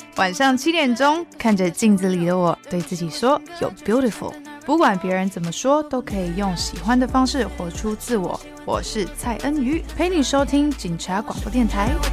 晚上7点钟，看着镜子里的我，对自己说 You're beautiful。不管别人怎么说，都可以用喜欢的方式活出自我。我是蔡恩瑜，陪你收听警察广播电台。